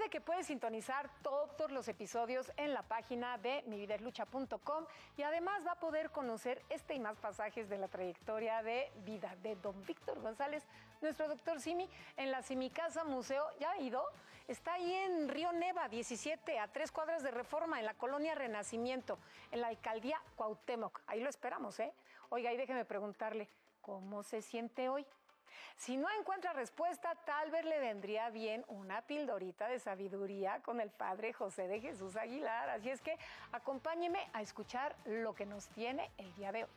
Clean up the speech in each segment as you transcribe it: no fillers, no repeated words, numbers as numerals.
Recuerde que puede sintonizar todos los episodios en la página de mivideslucha.com y además va a poder conocer este y más pasajes de la trayectoria de vida de don Víctor González, nuestro doctor Simi, en la Simicasa Museo. ¿Ya ha ido? Está ahí en Río Neva 17, a 3 cuadras de Reforma, en la colonia Renacimiento, en la alcaldía Cuauhtémoc. Ahí lo esperamos, ¿eh? Oiga, y déjeme preguntarle, ¿cómo se siente hoy? Si no encuentra respuesta, tal vez le vendría bien una pildorita de sabiduría con el padre José de Jesús Aguilar. Así es que acompáñeme a escuchar lo que nos tiene el día de hoy.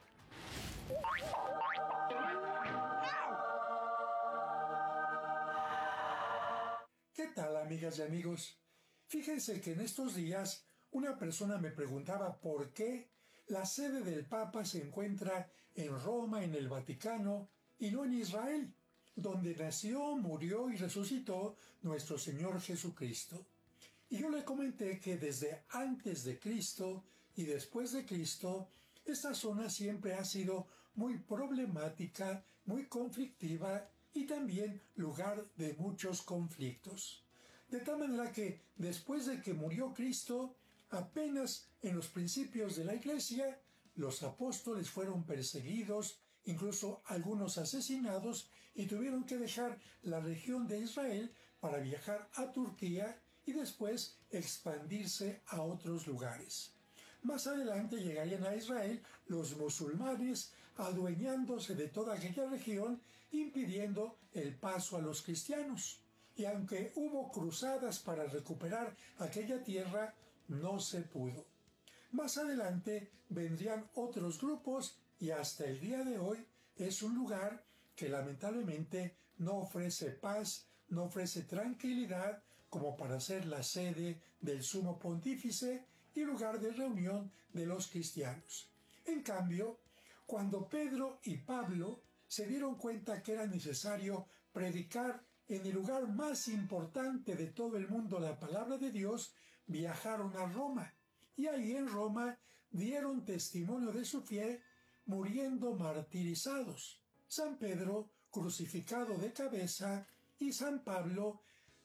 ¿Qué tal, amigas y amigos? Fíjense que en estos días una persona me preguntaba por qué la sede del Papa se encuentra en Roma, en el Vaticano, y no en Israel, donde nació, murió y resucitó nuestro Señor Jesucristo. Y yo le comenté que desde antes de Cristo y después de Cristo, esta zona siempre ha sido muy problemática, muy conflictiva y también lugar de muchos conflictos. De tal manera que después de que murió Cristo, apenas en los principios de la Iglesia, los apóstoles fueron perseguidos, incluso algunos asesinados, y tuvieron que dejar la región de Israel para viajar a Turquía y después expandirse a otros lugares. Más adelante llegarían a Israel los musulmanes, adueñándose de toda aquella región, impidiendo el paso a los cristianos. Y aunque hubo cruzadas para recuperar aquella tierra, no se pudo. Más adelante vendrían otros grupos y hasta el día de hoy es un lugar que lamentablemente no ofrece paz, no ofrece tranquilidad como para ser la sede del Sumo Pontífice y lugar de reunión de los cristianos. En cambio, cuando Pedro y Pablo se dieron cuenta que era necesario predicar en el lugar más importante de todo el mundo la palabra de Dios, viajaron a Roma. Y ahí en Roma dieron testimonio de su fe, muriendo martirizados. San Pedro crucificado de cabeza y San Pablo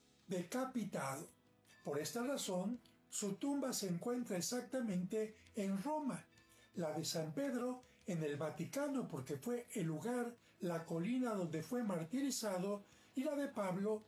decapitado. Por esta razón, su tumba se encuentra exactamente en Roma. La de San Pedro en el Vaticano, porque fue el lugar, la colina donde fue martirizado, y la de Pablo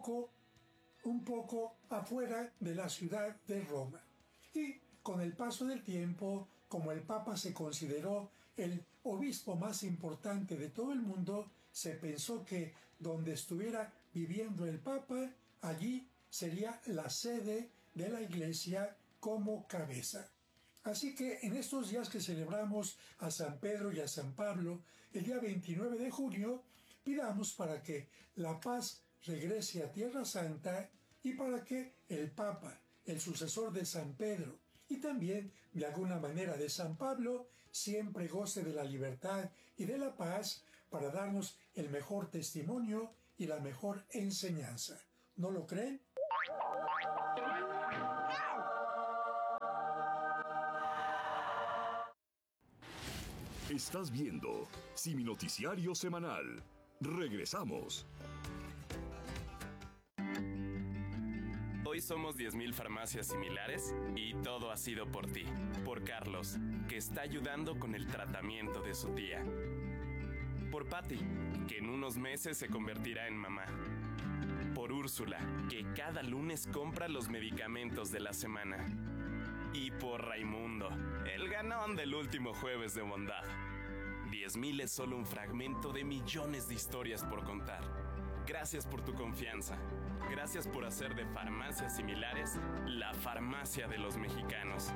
un poco afuera de la ciudad de Roma. Y con el paso del tiempo, como el Papa se consideró el obispo más importante de todo el mundo, se pensó que donde estuviera viviendo el Papa, allí sería la sede de la Iglesia como cabeza. Así que en estos días que celebramos a San Pedro y a San Pablo, el día 29 de junio, pidamos para que la paz regrese a Tierra Santa y para que el Papa, el sucesor de San Pedro y también de alguna manera de San Pablo, siempre goce de la libertad y de la paz para darnos el mejor testimonio y la mejor enseñanza. ¿No lo creen? Estás viendo Simi Noticiario Semanal. Regresamos. Hoy somos 10,000 farmacias similares y todo ha sido por ti. Por Carlos, que está ayudando con el tratamiento de su tía. Por Patty, que en unos meses se convertirá en mamá. Por Úrsula, que cada lunes compra los medicamentos de la semana. Y por Raimundo, el ganón del último jueves de bondad. 10,000 es solo un fragmento de millones de historias por contar. Gracias por tu confianza. Gracias por hacer de Farmacias Similares la farmacia de los mexicanos.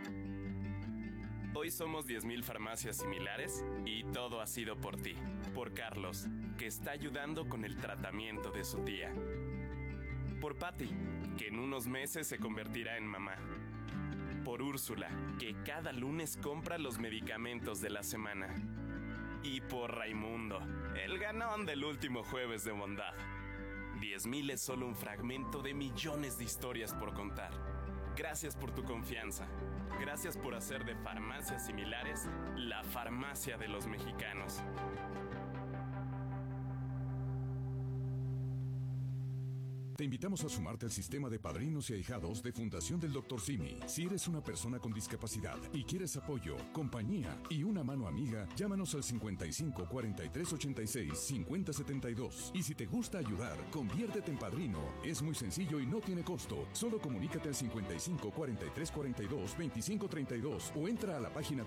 Hoy somos 10,000 farmacias similares y todo ha sido por ti. Por Carlos, que está ayudando con el tratamiento de su tía. Por Patty, que en unos meses se convertirá en mamá. Por Úrsula, que cada lunes compra los medicamentos de la semana. Y por Raimundo, el ganón del último jueves de bondad. 10,000 es solo un fragmento de millones de historias por contar. Gracias por tu confianza. Gracias por hacer de Farmacias Similares la farmacia de los mexicanos. Te invitamos a sumarte al sistema de padrinos y ahijados de Fundación del Dr. Simi. Si eres una persona con discapacidad y quieres apoyo, compañía y una mano amiga, llámanos al 55 43 86 50 72. Y si te gusta ayudar, conviértete en padrino. Es muy sencillo y no tiene costo. Solo comunícate al 55 43 42 25 32 o entra a la página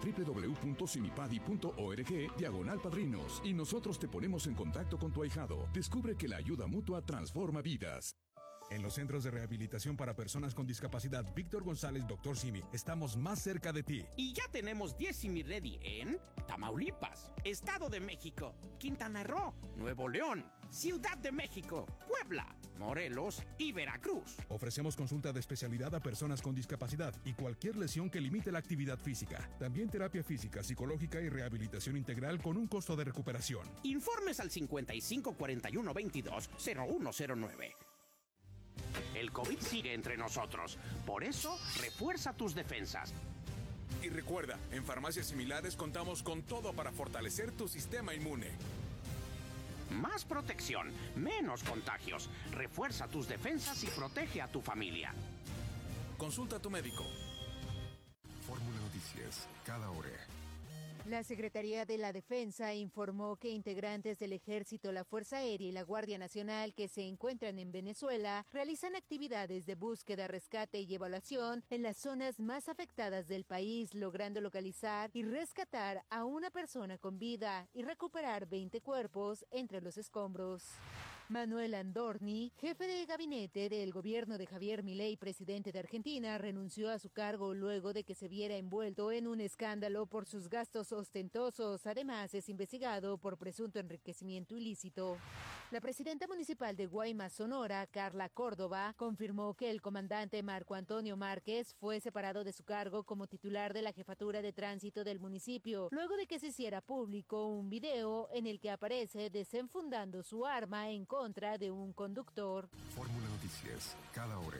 www.simipadi.org/padrinos y nosotros te ponemos en contacto con tu ahijado. Descubre que la ayuda mutua transforma vidas. En los centros de rehabilitación para personas con discapacidad Víctor González Dr. Simi, estamos más cerca de ti. Y ya tenemos 10 Simi Ready en Tamaulipas, Estado de México, Quintana Roo, Nuevo León, Ciudad de México, Puebla, Morelos y Veracruz. Ofrecemos consulta de especialidad a personas con discapacidad y cualquier lesión que limite la actividad física. También terapia física, psicológica y rehabilitación integral con un costo de recuperación. Informes al 55 41 22 0109. El COVID sigue entre nosotros, por eso refuerza tus defensas. Y recuerda, en Farmacias Similares contamos con todo para fortalecer tu sistema inmune. Más protección, menos contagios. Refuerza tus defensas y protege a tu familia. Consulta a tu médico. Fórmula Noticias, cada hora. La Secretaría de la Defensa informó que integrantes del Ejército, la Fuerza Aérea y la Guardia Nacional que se encuentran en Venezuela realizan actividades de búsqueda, rescate y evaluación en las zonas más afectadas del país, logrando localizar y rescatar a una persona con vida y recuperar 20 cuerpos entre los escombros. Manuel Andorni, jefe de gabinete del gobierno de Javier Milei, presidente de Argentina, renunció a su cargo luego de que se viera envuelto en un escándalo por sus gastos ostentosos. Además, es investigado por presunto enriquecimiento ilícito. La presidenta municipal de Guaymas, Sonora, Carla Córdoba, confirmó que el comandante Marco Antonio Márquez fue separado de su cargo como titular de la jefatura de tránsito del municipio, luego de que se hiciera público un video en el que aparece desenfundando su arma en contra de un conductor. Fórmula Noticias, cada hora.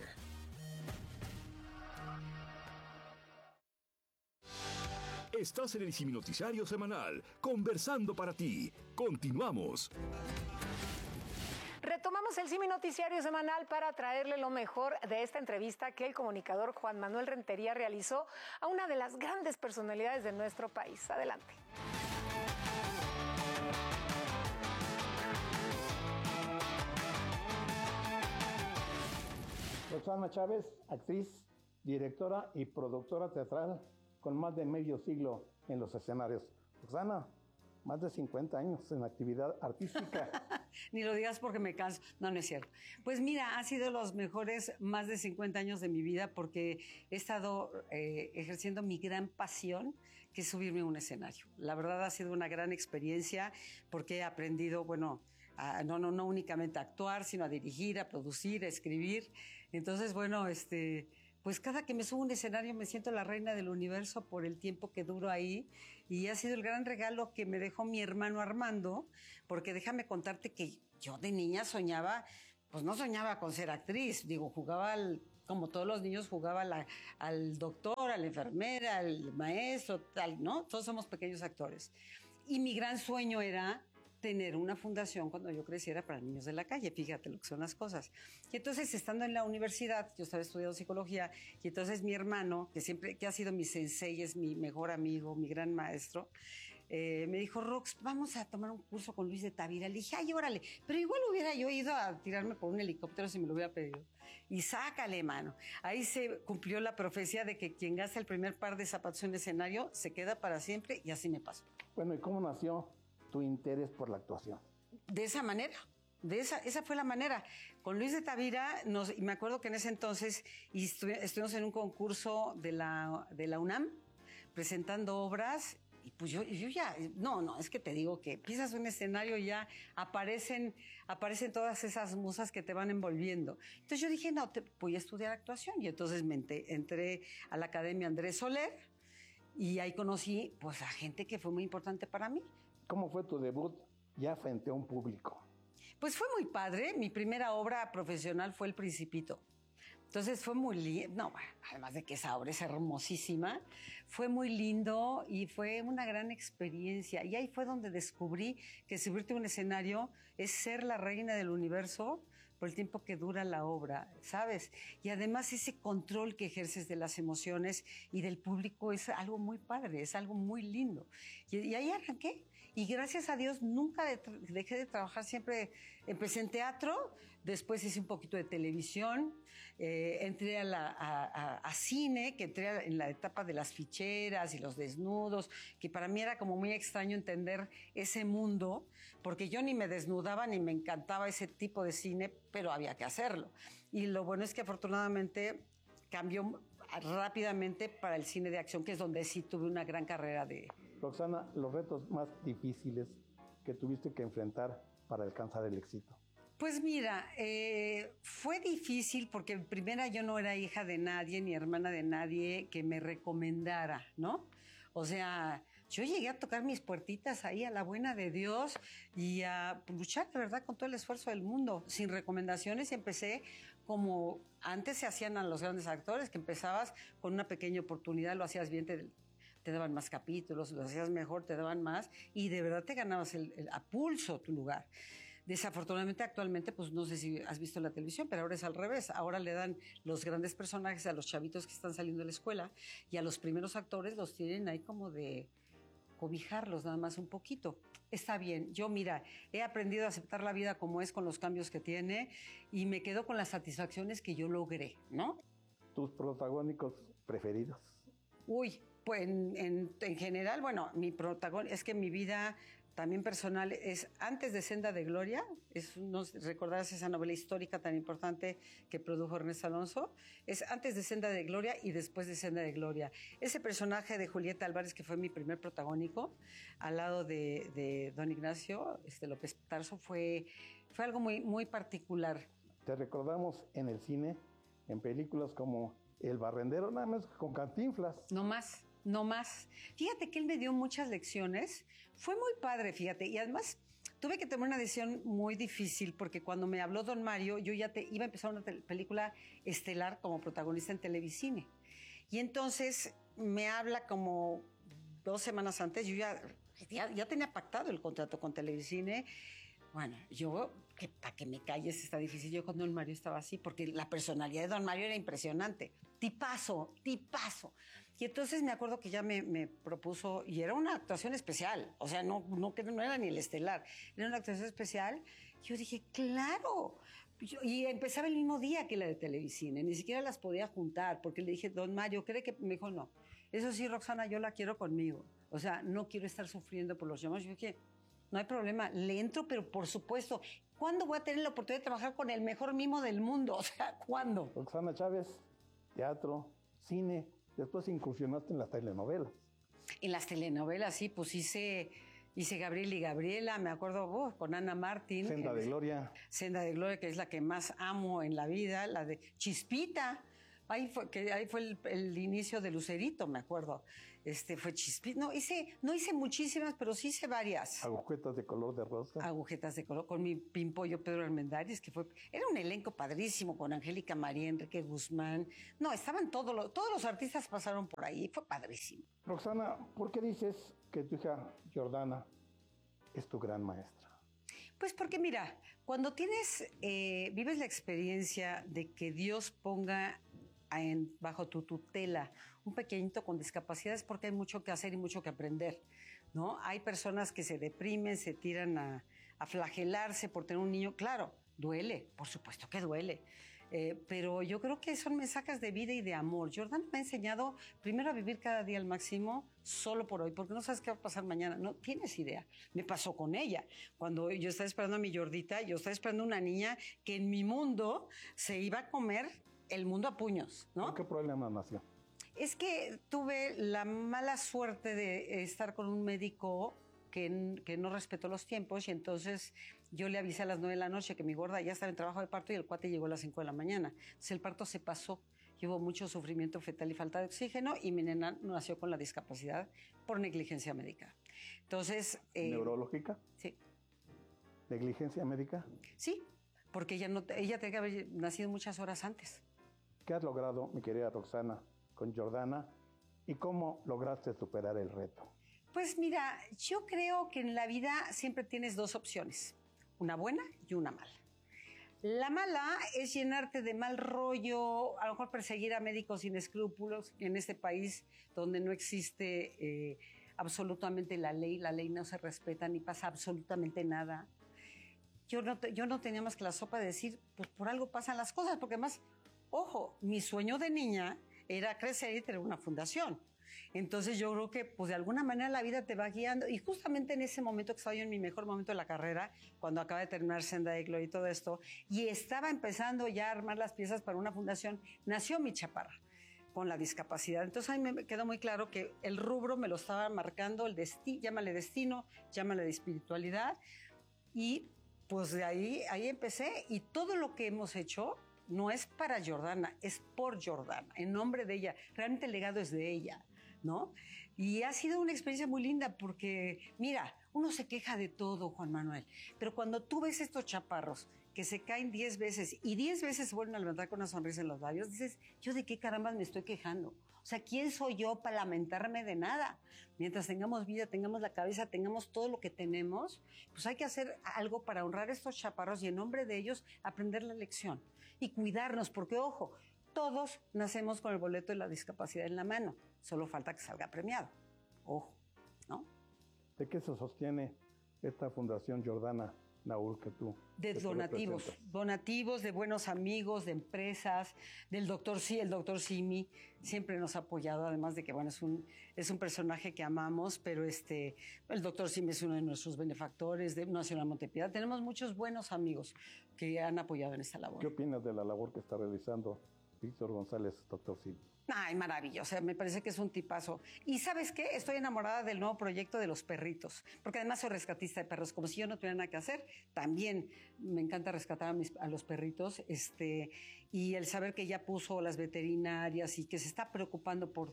Estás en el Simi Noticiario Semanal, conversando para ti. Continuamos. Retomamos el Simi Noticiario Semanal para traerle lo mejor de esta entrevista que el comunicador Juan Manuel Rentería realizó a una de las grandes personalidades de nuestro país. Adelante. Roxana Chávez, actriz, directora y productora teatral con más de medio siglo en los escenarios. Roxana, más de 50 años en actividad artística. Ni lo digas porque me canso. No, no es cierto. Pues mira, ha sido los mejores más de 50 años de mi vida porque he estado ejerciendo mi gran pasión, que es subirme a un escenario. La verdad ha sido una gran experiencia porque he aprendido, bueno, no únicamente a actuar, sino a dirigir, a producir, a escribir. Entonces, bueno, pues cada que me subo a un escenario me siento la reina del universo por el tiempo que duro ahí, y ha sido el gran regalo que me dejó mi hermano Armando, porque déjame contarte que yo de niña soñaba, pues no soñaba con ser actriz, digo, jugaba como todos los niños, jugaba al doctor, a la enfermera, al maestro, tal, ¿no? Todos somos pequeños actores. Y mi gran sueño era tener una fundación cuando yo creciera para niños de la calle, fíjate lo que son las cosas. Y entonces, estando en la universidad, yo estaba estudiando psicología, y entonces mi hermano, que ha sido mi sensei, es mi mejor amigo, mi gran maestro, me dijo, Rox, vamos a tomar un curso con Luis de Tavira. Le dije, ay, órale, pero igual hubiera yo ido a tirarme por un helicóptero si me lo hubiera pedido. Y sácale, mano. Ahí se cumplió la profecía de que quien gasta el primer par de zapatos en el escenario se queda para siempre, y así me pasó. Bueno, ¿y cómo nació tu interés por la actuación? De esa manera. Esa fue la manera. Con Luis de Tavira, y me acuerdo que en ese entonces estuvimos en un concurso de la UNAM, presentando obras, y pues yo ya, no, es que te digo que pisas un escenario y ya aparecen todas esas musas que te van envolviendo. Entonces yo dije, no, voy a estudiar actuación, y entonces entré a la Academia Andrés Soler, y ahí conocí pues a gente que fue muy importante para mí. ¿Cómo fue tu debut ya frente a un público? Pues fue muy padre. Mi primera obra profesional fue El Principito. Entonces fue muy lindo. No, además de que esa obra es hermosísima, fue muy lindo y fue una gran experiencia. Y ahí fue donde descubrí que subirte a un escenario es ser la reina del universo por el tiempo que dura la obra, ¿sabes? Y además ese control que ejerces de las emociones y del público es algo muy padre, es algo muy lindo. Y ahí arranqué. Y gracias a Dios nunca dejé de trabajar, siempre empecé en teatro, después hice un poquito de televisión, entré a cine, que entré en la etapa de las ficheras y los desnudos, que para mí era como muy extraño entender ese mundo, porque yo ni me desnudaba ni me encantaba ese tipo de cine, pero había que hacerlo. Y lo bueno es que afortunadamente cambió rápidamente para el cine de acción, que es donde sí tuve una gran carrera de... Roxana, los retos más difíciles que tuviste que enfrentar para alcanzar el éxito. Pues mira, fue difícil porque en primera yo no era hija de nadie ni hermana de nadie que me recomendara, ¿no? O sea, yo llegué a tocar mis puertitas ahí a la buena de Dios y a luchar, de verdad, con todo el esfuerzo del mundo. Sin recomendaciones empecé como antes se hacían a los grandes actores, que empezabas con una pequeña oportunidad, lo hacías bien, te daban más capítulos, lo hacías mejor, te daban más y de verdad te ganabas a pulso tu lugar. Desafortunadamente actualmente, pues no sé si has visto la televisión, pero ahora es al revés. Ahora le dan los grandes personajes a los chavitos que están saliendo de la escuela y a los primeros actores los tienen ahí como de cobijarlos nada más un poquito. Está bien, yo mira, he aprendido a aceptar la vida como es con los cambios que tiene y me quedo con las satisfacciones que yo logré, ¿no? ¿Tus protagónicos preferidos? Uy, pues en general, bueno, mi protagonista, es que mi vida también personal es antes de Senda de Gloria, recordarás esa novela histórica tan importante que produjo Ernesto Alonso, es antes de Senda de Gloria y después de Senda de Gloria. Ese personaje de Julieta Álvarez, que fue mi primer protagónico, al lado de don Ignacio López Tarso, fue algo muy, muy particular. Te recordamos en el cine, en películas como El Barrendero, nada más con Cantinflas. No más. Fíjate que él me dio muchas lecciones. Fue muy padre, fíjate. Y además tuve que tomar una decisión muy difícil porque cuando me habló don Mario, yo ya iba a empezar una película estelar como protagonista en Televicine. Y entonces me habla como 2 semanas antes. Yo ya tenía pactado el contrato con Televicine. Bueno, para que me calles está difícil. Yo con don Mario estaba así porque la personalidad de don Mario era impresionante. Tipazo. Y entonces me acuerdo que ya me propuso, y era una actuación especial, o sea, no era ni el estelar, era una actuación especial. Yo dije, claro. Y empezaba el mismo día que la de Televicine, ni siquiera las podía juntar, porque le dije, don Mario, ¿cree que? Me dijo, no. Eso sí, Roxana, yo la quiero conmigo. O sea, no quiero estar sufriendo por los llamados. Yo dije, no hay problema, le entro, pero por supuesto, ¿cuándo voy a tener la oportunidad de trabajar con el mejor mimo del mundo? O sea, ¿cuándo? Roxana Chávez, teatro, cine, después incursionaste en las telenovelas. En las telenovelas, sí, pues hice Gabriel y Gabriela, me acuerdo con Ana Martín. Senda de Gloria. Senda de Gloria, que es la que más amo en la vida, la de Chispita. Ahí fue el inicio de Lucerito, me acuerdo. Fue Chispita. No hice muchísimas, pero sí hice varias. Agujetas de color de rosa. Agujetas de color, con mi pimpollo Pedro Armendáriz, era un elenco padrísimo, con Angélica María, Enrique Guzmán. No, estaban todos los artistas pasaron por ahí, fue padrísimo. Roxana, ¿por qué dices que tu hija Jordana es tu gran maestra? Pues porque mira, cuando vives la experiencia de que Dios ponga bajo tu tutela un pequeñito con discapacidad, es porque hay mucho que hacer y mucho que aprender, ¿no? Hay personas que se deprimen, se tiran a flagelarse por tener un niño. Claro, duele, por supuesto que duele, pero yo creo que son mensajes de vida y de amor. Jordana me ha enseñado primero a vivir cada día al máximo, solo por hoy, porque no sabes qué va a pasar mañana, no tienes idea. Me pasó con ella. Cuando yo estaba esperando a mi Jordita, yo estaba esperando una niña que en mi mundo se iba a comer el mundo a puños, ¿no? ¿Por qué problema nació? Es que tuve la mala suerte de estar con un médico que no respetó los tiempos y entonces yo le avisé a las 9 de la noche que mi gorda ya estaba en trabajo de parto y el cuate llegó a las 5 de la mañana. Entonces el parto se pasó, hubo mucho sufrimiento fetal y falta de oxígeno y mi nena nació con la discapacidad por negligencia médica. Entonces... ¿Neurológica? Sí. ¿Negligencia médica? Sí, porque ella tenía que haber nacido muchas horas antes. ¿Qué has logrado, mi querida Roxana, con Jordana y cómo lograste superar el reto? Pues mira, yo creo que en la vida siempre tienes 2 opciones, una buena y una mala. La mala es llenarte de mal rollo, a lo mejor perseguir a médicos sin escrúpulos en este país donde no existe absolutamente la ley no se respeta ni pasa absolutamente nada. Yo no tenía más que la sopa de decir, pues por algo pasan las cosas, porque además, ojo, mi sueño de niña era crecer y tener una fundación. Entonces yo creo que pues de alguna manera la vida te va guiando y justamente en ese momento que estaba yo en mi mejor momento de la carrera, cuando acaba de terminar Senda de Gloria y todo esto, y estaba empezando ya a armar las piezas para una fundación, nació mi chaparra con la discapacidad. Entonces a mí me quedó muy claro que el rubro me lo estaba marcando el destino, llámale destino, llámale de espiritualidad, y pues de ahí empecé, y todo lo que hemos hecho no es para Jordana, es por Jordana, en nombre de ella. Realmente el legado es de ella, ¿no? Y ha sido una experiencia muy linda porque, mira, uno se queja de todo, Juan Manuel, pero cuando tú ves estos chaparros que se caen 10 veces y 10 veces se vuelven a levantar con una sonrisa en los labios, dices, ¿yo de qué carambas me estoy quejando? O sea, ¿quién soy yo para lamentarme de nada? Mientras tengamos vida, tengamos la cabeza, tengamos todo lo que tenemos, pues hay que hacer algo para honrar a estos chaparros y en nombre de ellos aprender la lección y cuidarnos, porque, ojo, todos nacemos con el boleto de la discapacidad en la mano, solo falta que salga premiado. Ojo, ¿no? ¿De qué se sostiene esta Fundación Jordana Naur que tú? De donativos de buenos amigos, de empresas, del doctor el doctor Simi siempre nos ha apoyado, además de que, bueno, es un personaje que amamos, pero el doctor Simi es uno de nuestros benefactores de Nacional Montepiedad. Tenemos muchos buenos amigos que han apoyado en esta labor. ¿Qué opinas de la labor que está realizando Víctor González, doctor Simi? Ay, maravilloso, me parece que es un tipazo. Y ¿sabes qué? Estoy enamorada del nuevo proyecto de los perritos, porque además soy rescatista de perros, como si yo no tuviera nada que hacer. También me encanta rescatar a los perritos, y el saber que ya puso las veterinarias y que se está preocupando por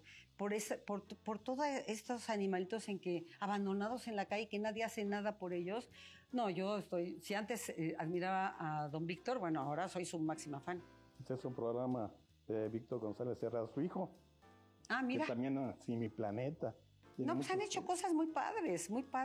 todos estos animalitos abandonados en la calle, que nadie hace nada por ellos. No, si antes admiraba a don Víctor, bueno, ahora soy su máxima fan. Este es un programa de Víctor González Serra, su hijo. Ah, mira. Que también Mi Planeta. No, pues han hecho cosas muy padres,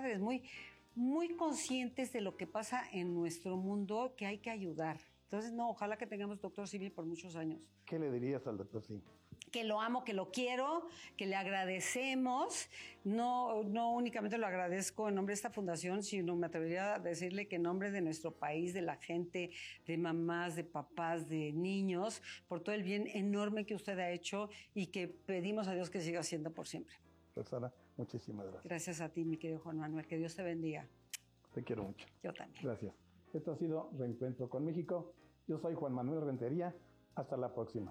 muy conscientes de lo que pasa en nuestro mundo, que hay que ayudar. Entonces, no, ojalá que tengamos doctor Simi por muchos años. ¿Qué le dirías al doctor Simi? Que lo amo, que lo quiero, que le agradecemos. No únicamente lo agradezco en nombre de esta fundación, sino me atrevería a decirle que en nombre de nuestro país, de la gente, de mamás, de papás, de niños, por todo el bien enorme que usted ha hecho y que pedimos a Dios que siga haciendo por siempre. Sara, muchísimas gracias. Gracias a ti, mi querido Juan Manuel. Que Dios te bendiga. Te quiero mucho. Yo también. Gracias. Esto ha sido Reencuentro con México. Yo soy Juan Manuel Rentería. Hasta la próxima.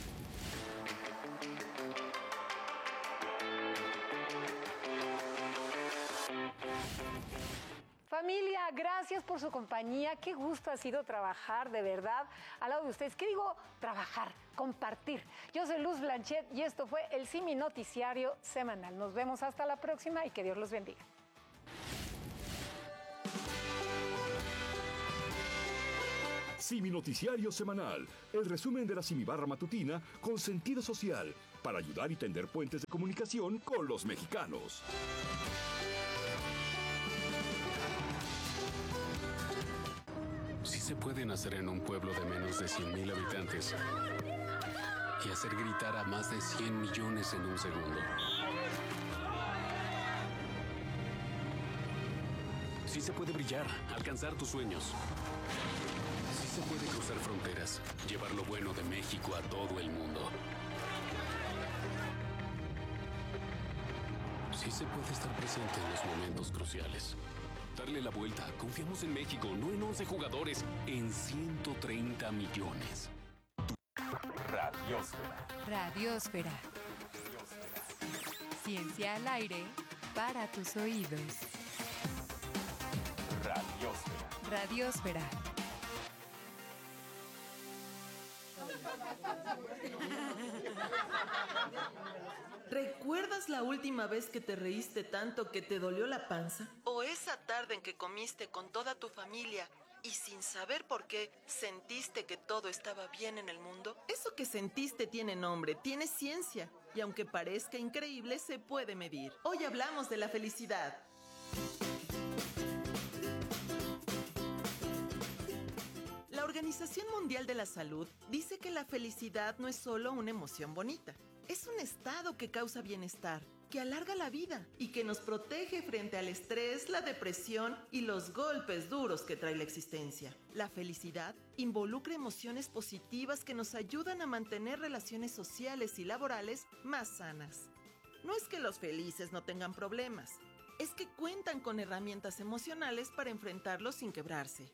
Familia, gracias por su compañía. Qué gusto ha sido trabajar, de verdad, al lado de ustedes. ¿Qué digo? Trabajar, compartir. Yo soy Luz Blanchet y esto fue el Simi Noticiario Semanal. Nos vemos hasta la próxima y que Dios los bendiga. Simi Noticiario Semanal, el resumen de la Simi Barra Matutina con sentido social, para ayudar y tender puentes de comunicación con los mexicanos. Sí se puede nacer en un pueblo de menos de 100,000 habitantes y hacer gritar a más de 100 millones en un segundo. Sí se puede brillar, alcanzar tus sueños. Sí se puede cruzar fronteras, llevar lo bueno de México a todo el mundo. Sí se puede estar presente en los momentos cruciales. Darle la vuelta. Confiamos en México, no en 11 jugadores, en 130 millones. Radiósfera. Radiósfera. Ciencia al aire para tus oídos. Radiósfera. Radiósfera. ¿Recuerdas la última vez que te reíste tanto que te dolió la panza? ¿O esa tarde en que comiste con toda tu familia y sin saber por qué sentiste que todo estaba bien en el mundo? Eso que sentiste tiene nombre, tiene ciencia. Y aunque parezca increíble, se puede medir. Hoy hablamos de la felicidad. La Organización Mundial de la Salud dice que la felicidad no es solo una emoción bonita. Es un estado que causa bienestar, que alarga la vida y que nos protege frente al estrés, la depresión y los golpes duros que trae la existencia. La felicidad involucra emociones positivas que nos ayudan a mantener relaciones sociales y laborales más sanas. No es que los felices no tengan problemas, es que cuentan con herramientas emocionales para enfrentarlos sin quebrarse.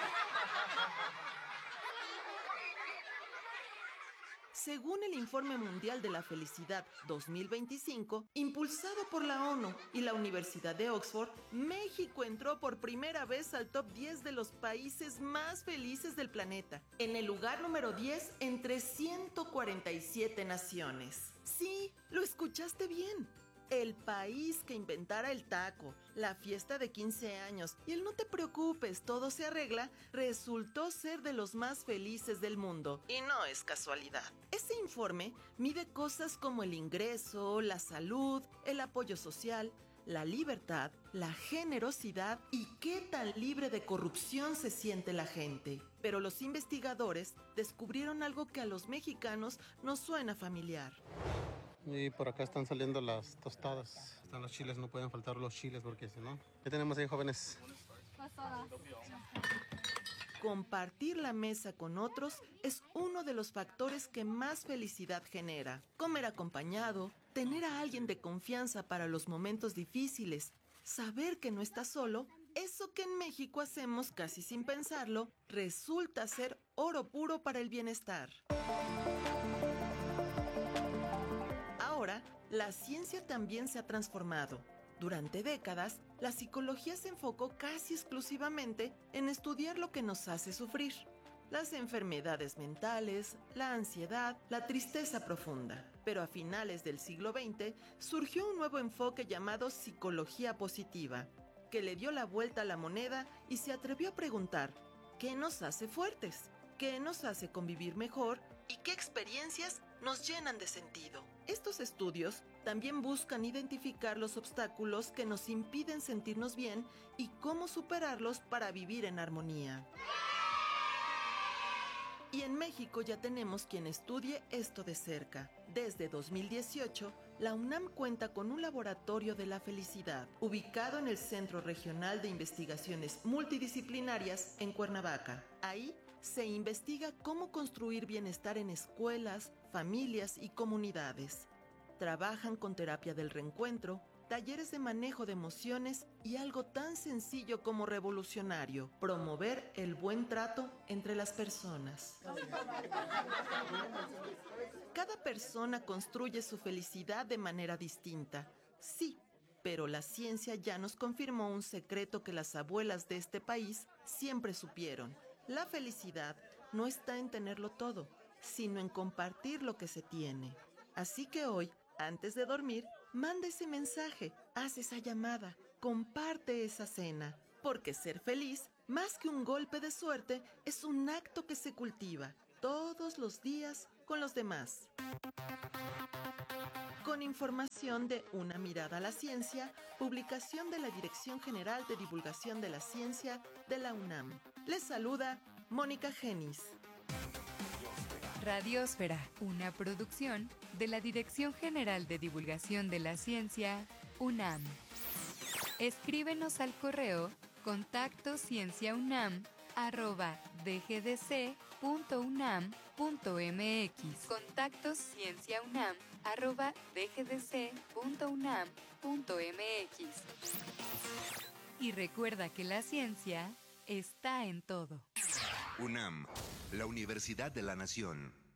Según el Informe Mundial de la Felicidad 2025, impulsado por la ONU y la Universidad de Oxford, México entró por primera vez al top 10 de los países más felices del planeta, en el lugar número 10 entre 147 naciones. Sí, lo escuchaste bien. El país que inventara el taco, la fiesta de 15 años y el no te preocupes, todo se arregla, resultó ser de los más felices del mundo. Y no es casualidad. Ese informe mide cosas como el ingreso, la salud, el apoyo social, la libertad, la generosidad y qué tan libre de corrupción se siente la gente. Pero los investigadores descubrieron algo que a los mexicanos nos suena familiar. Y por acá están saliendo las tostadas. Están los chiles, no pueden faltar los chiles porque si no... ¿Qué tenemos ahí, jóvenes? Compartir la mesa con otros es uno de los factores que más felicidad genera. Comer acompañado, tener a alguien de confianza para los momentos difíciles, saber que no estás solo, eso que en México hacemos casi sin pensarlo, resulta ser oro puro para el bienestar. Ahora, la ciencia también se ha transformado. Durante décadas, la psicología se enfocó casi exclusivamente en estudiar lo que nos hace sufrir. Las enfermedades mentales, la ansiedad, la tristeza profunda. Pero a finales del siglo XX surgió un nuevo enfoque llamado psicología positiva, que le dio la vuelta a la moneda y se atrevió a preguntar, ¿qué nos hace fuertes? ¿Qué nos hace convivir mejor? ¿Y qué experiencias nos llenan de sentido? Estos estudios también buscan identificar los obstáculos que nos impiden sentirnos bien y cómo superarlos para vivir en armonía. Y en México ya tenemos quien estudie esto de cerca. Desde 2018, la UNAM cuenta con un laboratorio de la felicidad, ubicado en el Centro Regional de Investigaciones Multidisciplinarias en Cuernavaca. Ahí se investiga cómo construir bienestar en escuelas, familias y comunidades. Trabajan con terapia del reencuentro, talleres de manejo de emociones y algo tan sencillo como revolucionario, promover el buen trato entre las personas. Cada persona construye su felicidad de manera distinta, sí, pero la ciencia ya nos confirmó un secreto que las abuelas de este país siempre supieron. La felicidad no está en tenerlo todo, sino en compartir lo que se tiene. Así que hoy, antes de dormir, manda ese mensaje, haz esa llamada, comparte esa cena, porque ser feliz, más que un golpe de suerte, es un acto que se cultiva todos los días con los demás. Con información de Una Mirada a la Ciencia, publicación de la Dirección General de Divulgación de la Ciencia de la UNAM. Les saluda Mónica Genis. Radiosfera, una producción de la Dirección General de Divulgación de la Ciencia, UNAM. Escríbenos al correo contactocienciaunam@dgdc.unam.mx. contactocienciaunam@dgdc.unam.mx. Y recuerda que la ciencia está en todo. UNAM, la Universidad de la Nación.